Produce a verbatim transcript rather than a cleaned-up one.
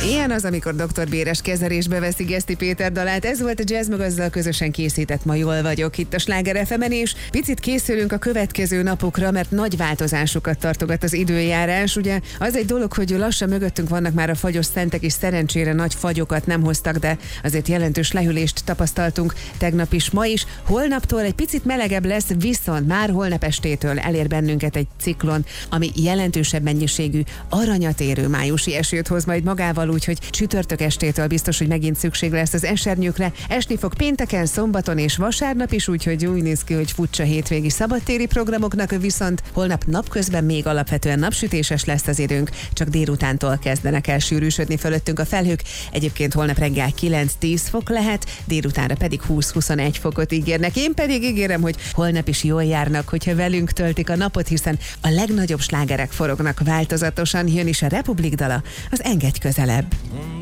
Ilyen az, amikor doktor Béres kezelésbe veszi Geszti Péter dalát. Ez volt a Jazz Mag, azzal közösen készített Ma jól vagyok itt a Sláger ef emen, és picit készülünk a következő napokra, mert nagy változásokat tartogat az időjárás. Ugye az egy dolog, hogy lassan mögöttünk vannak már a fagyos szentek, és szerencsére nagy fagyokat nem hoztak, de azért jelentős lehűlést tapasztaltunk tegnap is, ma is. Holnaptól egy picit melegebb lesz, viszont már holnap estétől elér bennünket egy ciklon, ami jelentősebb mennyiségű aranyat érő májusi esőt hoz majd magával, úgyhogy csütörtök estétől biztos, hogy megint szükség lesz az esernyőkre. Esni fog pénteken, szombaton és vasárnap is, úgyhogy úgy néz ki, hogy furcsa hétvégi szabadtéri programoknak, viszont holnap napközben még alapvetően napsütéses lesz az időnk, csak délutántól kezdenek el sűrűsödni fölöttünk a felhők. Egyébként holnap reggel kilenc-tíz fok lehet, délutánra pedig húsz-huszonegy fokot ígérnek. Én pedig ígérem, hogy holnap is jól járnak, hogyha velünk töltik a napot, hiszen a legnagyobb slágerek forognak változatosan. Jön is a Republik dala, az Engedj közelebb.